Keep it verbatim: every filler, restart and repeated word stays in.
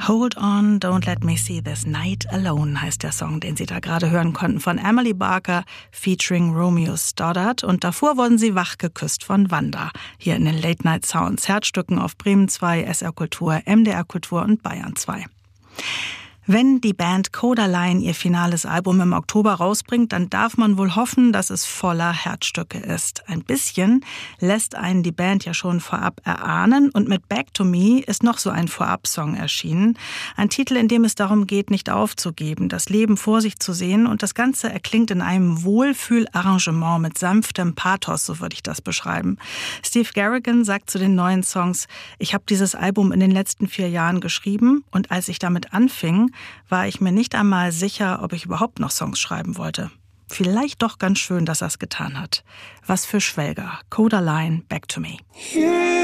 Hold on, don't let me see this night alone heißt der Song, den Sie da gerade hören konnten, von Emily Barker featuring Romeo Stoddart. Und davor wurden sie wach geküsst von Wanda, hier in den Late Night Sounds, Herzstücken auf Bremen zwei, S R Kultur, M D R Kultur und Bayern zwei. Wenn die Band Kodaline ihr finales Album im Oktober rausbringt, dann darf man wohl hoffen, dass es voller Herzstücke ist. Ein bisschen lässt einen die Band ja schon vorab erahnen und mit Back to Me ist noch so ein Vorab-Song erschienen. Ein Titel, in dem es darum geht, nicht aufzugeben, das Leben vor sich zu sehen, und das Ganze erklingt in einem Wohlfühlarrangement mit sanftem Pathos, so würde ich das beschreiben. Steve Garrigan sagt zu den neuen Songs: Ich habe dieses Album in den letzten vier Jahren geschrieben und als ich damit anfing, war ich mir nicht einmal sicher, ob ich überhaupt noch Songs schreiben wollte. Vielleicht doch ganz schön, dass er es getan hat. Was für Schwelger. Kodaline, Back to Me.